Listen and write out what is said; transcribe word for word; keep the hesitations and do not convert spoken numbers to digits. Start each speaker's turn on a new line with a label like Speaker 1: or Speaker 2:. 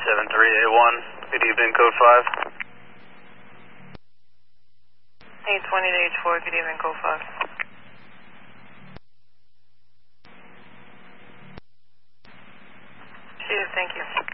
Speaker 1: seven three eight one, good evening, code five.
Speaker 2: eight twenty to H four, good evening, code five. See you, thank you.